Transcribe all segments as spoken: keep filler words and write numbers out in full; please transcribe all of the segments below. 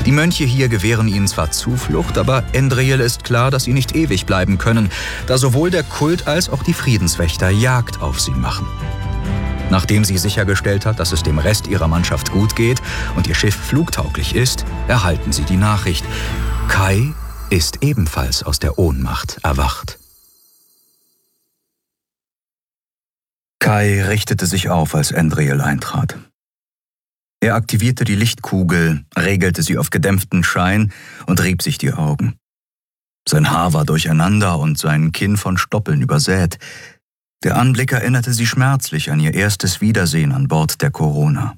Die Mönche hier gewähren ihnen zwar Zuflucht, aber Endriel ist klar, dass sie nicht ewig bleiben können, da sowohl der Kult als auch die Friedenswächter Jagd auf sie machen. Nachdem sie sichergestellt hat, dass es dem Rest ihrer Mannschaft gut geht und ihr Schiff flugtauglich ist, erhalten sie die Nachricht: Kai ist ebenfalls aus der Ohnmacht erwacht. Kai richtete sich auf, als Endriel eintrat. Er aktivierte die Lichtkugel, regelte sie auf gedämpften Schein und rieb sich die Augen. Sein Haar war durcheinander und sein Kinn von Stoppeln übersät. Der Anblick erinnerte sie schmerzlich an ihr erstes Wiedersehen an Bord der Corona.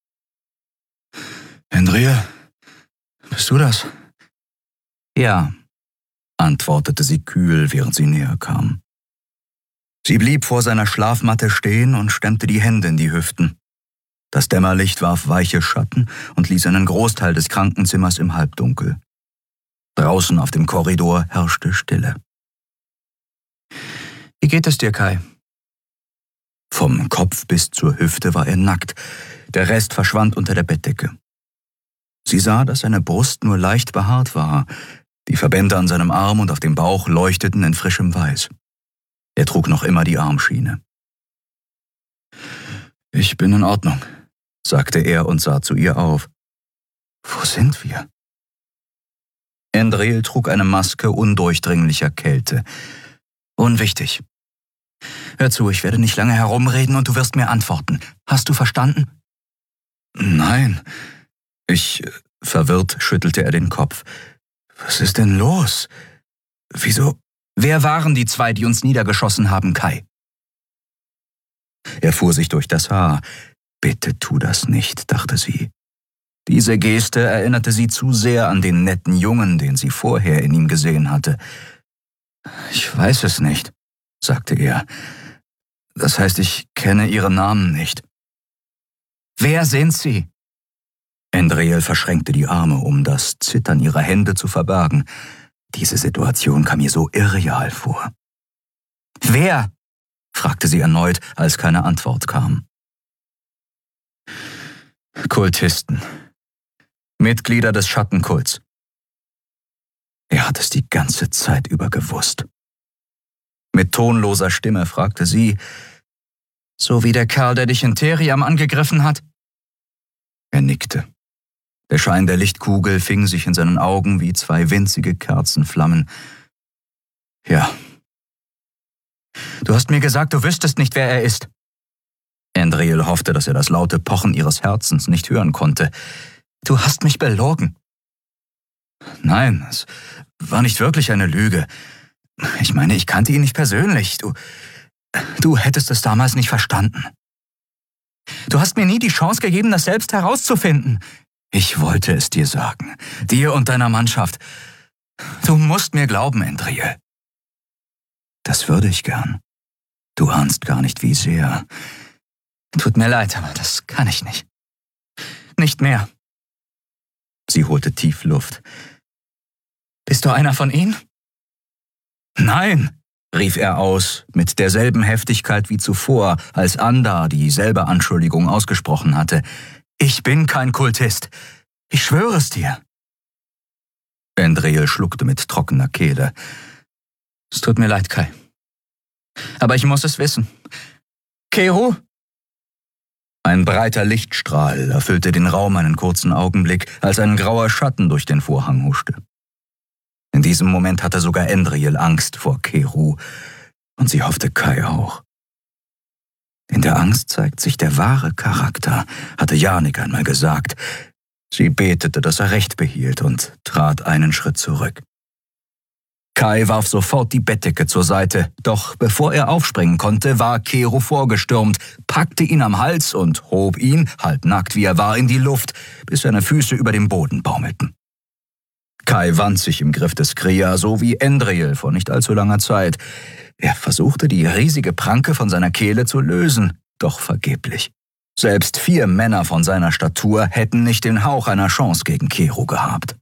»Endriel, bist du das?« »Ja«, antwortete sie kühl, während sie näher kam. Sie blieb vor seiner Schlafmatte stehen und stemmte die Hände in die Hüften. Das Dämmerlicht warf weiche Schatten und ließ einen Großteil des Krankenzimmers im Halbdunkel. Draußen auf dem Korridor herrschte Stille. »Wie geht es dir, Kai?« Vom Kopf bis zur Hüfte war er nackt, der Rest verschwand unter der Bettdecke. Sie sah, dass seine Brust nur leicht behaart war, die Verbände an seinem Arm und auf dem Bauch leuchteten in frischem Weiß. Er trug noch immer die Armschiene. »Ich bin in Ordnung«, sagte er und sah zu ihr auf. »Wo sind wir?« Endriel trug eine Maske undurchdringlicher Kälte. »Unwichtig. Hör zu, ich werde nicht lange herumreden und du wirst mir antworten. Hast du verstanden?« »Nein. Ich...« Verwirrt schüttelte er den Kopf. »Was ist denn los? Wieso...« »Wer waren die zwei, die uns niedergeschossen haben, Kai?« Er fuhr sich durch das Haar. »Bitte tu das nicht«, dachte sie. Diese Geste erinnerte sie zu sehr an den netten Jungen, den sie vorher in ihm gesehen hatte. »Ich weiß es nicht«, sagte er. »Das heißt, ich kenne ihre Namen nicht.« »Wer sind sie?« Endriel verschränkte die Arme, um das Zittern ihrer Hände zu verbergen. Diese Situation kam ihr so irreal vor. »Wer?« fragte sie erneut, als keine Antwort kam. »Kultisten. Mitglieder des Schattenkults.« Er hat es die ganze Zeit über gewusst. Mit tonloser Stimme fragte sie: »So wie der Kerl, der dich in Theriam angegriffen hat?« Er nickte. Der Schein der Lichtkugel fing sich in seinen Augen wie zwei winzige Kerzenflammen. »Ja.« »Du hast mir gesagt, du wüsstest nicht, wer er ist.« Endriel hoffte, dass er das laute Pochen ihres Herzens nicht hören konnte. »Du hast mich belogen.« »Nein, es war nicht wirklich eine Lüge. Ich meine, ich kannte ihn nicht persönlich. Du, du hättest es damals nicht verstanden. Du hast mir nie die Chance gegeben, das selbst herauszufinden. Ich wollte es dir sagen, dir und deiner Mannschaft. Du musst mir glauben, Endriel.« »Das würde ich gern. Du ahnst gar nicht, wie sehr. Tut mir leid, aber das kann ich nicht. Nicht mehr.« Sie holte tief Luft. »Bist du einer von ihnen?« »Nein«, rief er aus, mit derselben Heftigkeit wie zuvor, als Anda dieselbe Anschuldigung ausgesprochen hatte. »Ich bin kein Kultist. Ich schwöre es dir.« Endriel schluckte mit trockener Kehle. »Es tut mir leid, Kai. Aber ich muss es wissen. Keru?« Ein breiter Lichtstrahl erfüllte den Raum einen kurzen Augenblick, als ein grauer Schatten durch den Vorhang huschte. In diesem Moment hatte sogar Endriel Angst vor Keru, und sie hoffte Kai auch. In der Angst zeigt sich der wahre Charakter, hatte Janik einmal gesagt. Sie betete, dass er Recht behielt und trat einen Schritt zurück. Kai warf sofort die Bettdecke zur Seite, doch bevor er aufspringen konnte, war Keru vorgestürmt, packte ihn am Hals und hob ihn, halbnackt wie er war, in die Luft, bis seine Füße über dem Boden baumelten. Kai wand sich im Griff des Krea, so wie Endriel vor nicht allzu langer Zeit. Er versuchte, die riesige Pranke von seiner Kehle zu lösen, doch vergeblich. Selbst vier Männer von seiner Statur hätten nicht den Hauch einer Chance gegen Keru gehabt.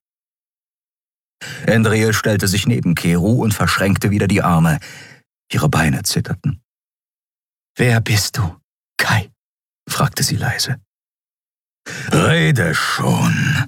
Endriel stellte sich neben Keru und verschränkte wieder die Arme. Ihre Beine zitterten. »Wer bist du, Kai?« fragte sie leise. »Rede schon«,